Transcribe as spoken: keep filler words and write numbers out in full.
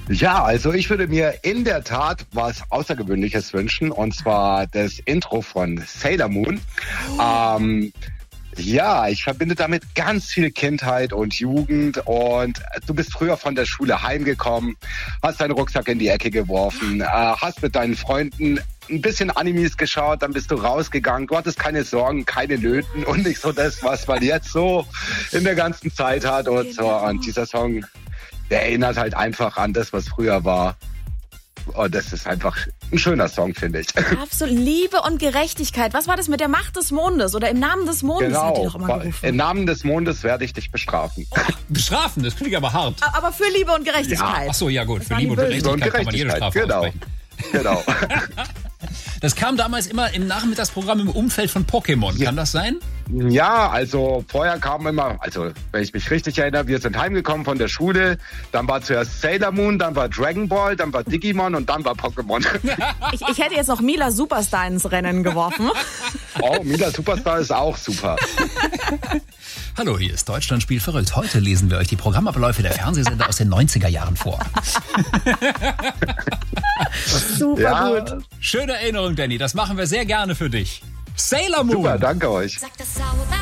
Ja, also ich würde mir in der Tat was Außergewöhnliches wünschen, und zwar das Intro von Sailor Moon. Oh. Ähm, ja, ich verbinde damit ganz viel Kindheit und Jugend, und du bist früher von der Schule heimgekommen, hast deinen Rucksack in die Ecke geworfen, äh, hast mit deinen Freunden ein bisschen Animes geschaut, dann bist du rausgegangen, du hattest keine Sorgen, keine Nöten und nicht so das, was man jetzt so in der ganzen Zeit hat und so. Und dieser Song, der erinnert halt einfach an das, was früher war. Und das ist einfach ein schöner Song, finde ich. Absolut. Liebe und Gerechtigkeit. Was war das mit der Macht des Mondes? Oder im Namen des Mondes, genau. hat die doch immer gerufen. Im Namen des Mondes werde ich dich bestrafen. Oh, bestrafen? Das klingt aber hart. Aber für Liebe und Gerechtigkeit. Ja. Ach so, ja gut. Das für Liebe und Gerechtigkeit, und Gerechtigkeit kann man jede Strafe genau. aussprechen. Genau. Das kam damals immer im Nachmittagsprogramm im Umfeld von Pokémon. Ja. Kann das sein? Ja, also vorher kam immer, also wenn ich mich richtig erinnere, wir sind heimgekommen von der Schule, dann war zuerst Sailor Moon, dann war Dragon Ball, dann war Digimon und dann war Pokémon. Ich, ich hätte jetzt noch Mila Superstar ins Rennen geworfen. Oh, Mila Superstar ist auch super. Hallo, hier ist Deutschland spielt verrückt. Heute lesen wir euch die Programmabläufe der Fernsehsender aus den neunziger Jahren vor. Super Ja. gut. Schöne Erinnerung, Danny. Das machen wir sehr gerne für dich. Sailor Moon. Super, danke euch. Sag das sauber.